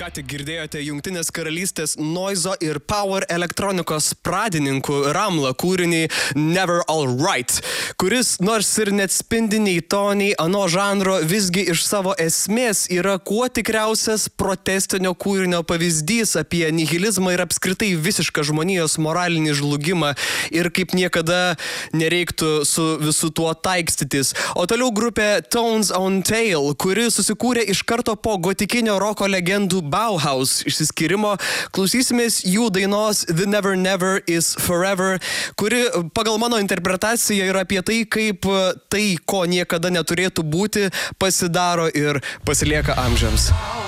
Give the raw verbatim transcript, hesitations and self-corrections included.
Ką tik girdėjote Jungtinės karalystės noizo ir power elektronikos pradininkų Ramla kūrinį Never All Right, kuris nors ir net spindi nei to, nei ano žanro, visgi iš savo esmės yra kuo tikriausias protestinio kūrinio pavyzdys apie nihilizmą ir apskritai visišką žmonijos moralinį žlugimą ir kaip niekada nereiktų su visu tuo taikstytis. O toliau grupė Tones on Tail, kuri susikūrė iš karto po gotikinio roko legendų Bauhaus išsiskyrimo, klausysimės jų dainos The Never Never is Forever, kuri pagal mano interpretaciją yra apie tai, kaip tai, ko niekada neturėtų būti, pasidaro ir pasilieka amžiams.